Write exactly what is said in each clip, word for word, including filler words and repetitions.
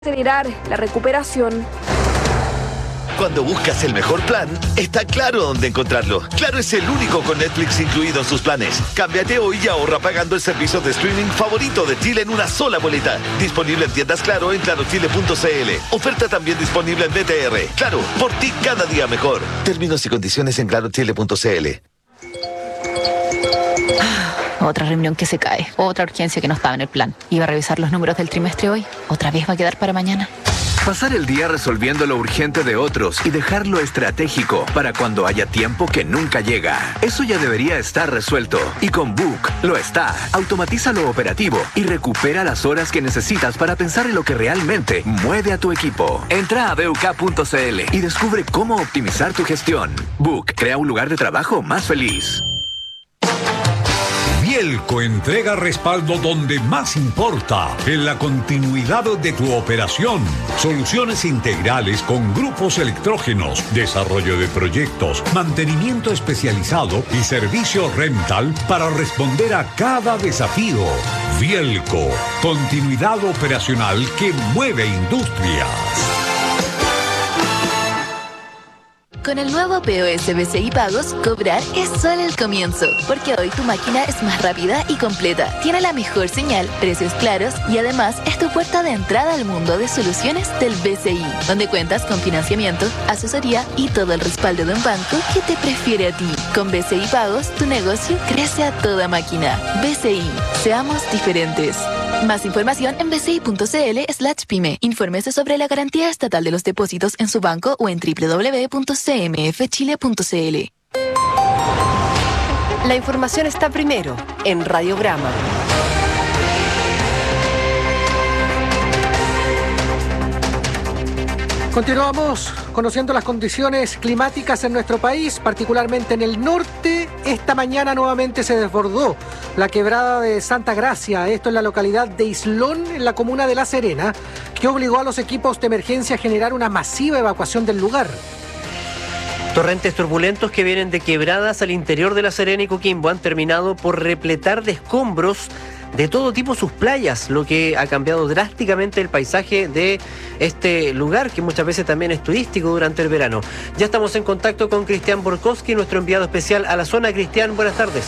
acelerar la recuperación. Cuando buscas el mejor plan, está Claro dónde encontrarlo. Claro es el único con Netflix incluido en sus planes. Cámbiate hoy y ahorra pagando el servicio de streaming favorito de Chile en una sola boleta. Disponible en tiendas Claro en claro chile punto c l. Oferta también disponible en B T R. Claro, por ti cada día mejor. Términos y condiciones en claro chile punto c l. Otra reunión que se cae, otra urgencia que no estaba en el plan. Iba a revisar los números del trimestre hoy, otra vez va a quedar para mañana. Pasar el día resolviendo lo urgente de otros y dejar lo estratégico para cuando haya tiempo que nunca llega. Eso ya debería estar resuelto. Y con Book lo está. Automatiza lo operativo y recupera las horas que necesitas para pensar en lo que realmente mueve a tu equipo. Entra a b u k punto c l y descubre cómo optimizar tu gestión. Book crea un lugar de trabajo más feliz. Vielco entrega respaldo donde más importa, en la continuidad de tu operación. Soluciones integrales con grupos electrógenos, desarrollo de proyectos, mantenimiento especializado y servicio rental para responder a cada desafío. Vielco, continuidad operacional que mueve industrias. Con el nuevo P O S B C I Pagos, cobrar es solo el comienzo, porque hoy tu máquina es más rápida y completa, tiene la mejor señal, precios claros y además es tu puerta de entrada al mundo de soluciones del B C I, donde cuentas con financiamiento, asesoría y todo el respaldo de un banco que te prefiere a ti. Con B C I Pagos, tu negocio crece a toda máquina. B C I, seamos diferentes. Más información en b c i punto c l slash pyme. Infórmese sobre la garantía estatal de los depósitos en su banco o en w w w punto c m f chile punto c l. La información está primero en Radiograma. Continuamos conociendo las condiciones climáticas en nuestro país, particularmente en el norte. Esta mañana nuevamente se desbordó la quebrada de Santa Gracia, esto en la localidad de Islón, en la comuna de La Serena, que obligó a los equipos de emergencia a generar una masiva evacuación del lugar. Torrentes turbulentos que vienen de quebradas al interior de La Serena y Coquimbo han terminado por repletar de escombros de todo tipo sus playas, lo que ha cambiado drásticamente el paisaje de este lugar, que muchas veces también es turístico durante el verano. Ya estamos en contacto con Cristian Borkowski, nuestro enviado especial a la zona. Cristian, buenas tardes.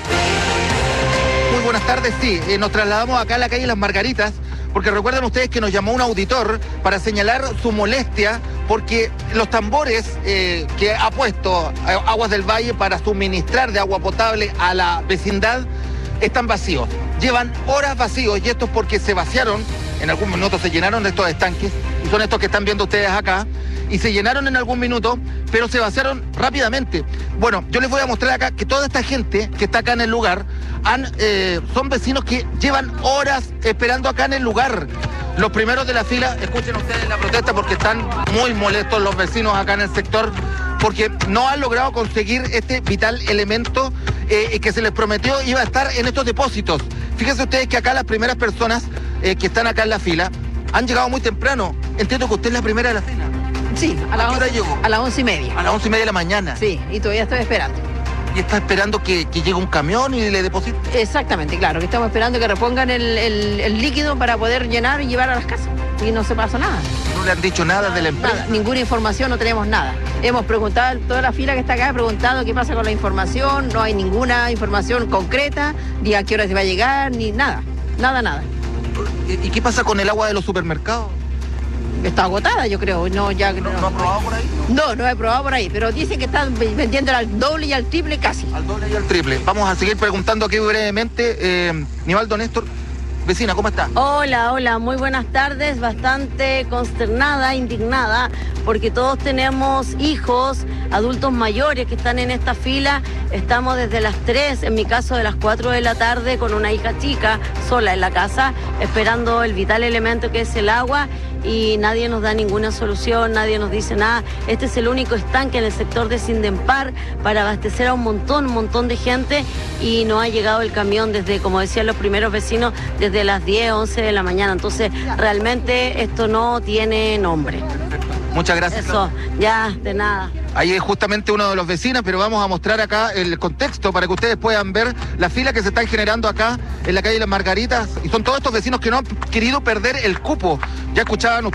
Muy buenas tardes, sí. Eh, nos trasladamos acá a la calle Las Margaritas, porque recuerden ustedes que nos llamó un auditor para señalar su molestia porque los tambores eh, que ha puesto eh, Aguas del Valle para suministrar de agua potable a la vecindad están vacíos. Llevan horas vacíos y esto es porque se vaciaron, en algún minuto se llenaron de estos estanques, y son estos que están viendo ustedes acá, y se llenaron en algún minuto, pero se vaciaron rápidamente. Bueno, yo les voy a mostrar acá que toda esta gente que está acá en el lugar han, eh, son vecinos que llevan horas esperando acá en el lugar. Los primeros de la fila, escuchen ustedes la protesta porque están muy molestos los vecinos acá en el sector, porque no han logrado conseguir este vital elemento eh, que se les prometió iba a estar en estos depósitos. Fíjense ustedes que acá las primeras personas eh, que están acá en la fila han llegado muy temprano. Entiendo que usted es la primera de la fila. Sí, a, la ¿A qué hora once, llegó? a las once y media. A las once y media de la mañana. Sí, y todavía estoy esperando. ¿Y está esperando que, que llegue un camión y le deposite? Exactamente, claro, que estamos esperando que repongan el, el, el líquido para poder llenar y llevar a las casas. Y no se pasa nada. ¿No le han dicho nada de la empresa? Nada, ninguna información, no tenemos nada. Hemos preguntado, toda la fila que está acá ha preguntado qué pasa con la información, no hay ninguna información concreta, ni a qué hora se va a llegar, ni nada, nada, nada. ¿Y qué pasa con el agua de los supermercados? Está agotada, yo creo. No, ya, ¿No, no, ¿no ha probado por ahí? No, no he probado por ahí, pero dicen que están vendiendo al doble y al triple casi. Al doble y al triple. Vamos a seguir preguntando aquí brevemente. Eh, Nivaldo Néstor, vecina, ¿cómo está? Hola, hola, muy buenas tardes. Bastante consternada, indignada, porque todos tenemos hijos, adultos mayores que están en esta fila. Estamos desde las tres, en mi caso de las cuatro de la tarde, con una hija chica sola en la casa, esperando el vital elemento que es el agua, y nadie nos da ninguna solución, nadie nos dice nada. Este es el único estanque en el sector de Sindempar para abastecer a un montón, un montón de gente, y no ha llegado el camión desde, como decían los primeros vecinos, desde las diez, once de la mañana. Entonces, realmente esto no tiene nombre. Muchas gracias. Eso, ya, de nada. Ahí es justamente uno de los vecinos, pero vamos a mostrar acá el contexto para que ustedes puedan ver la fila que se están generando acá en la calle Las Margaritas. Y son todos estos vecinos que no han querido perder el cupo. Ya escuchaban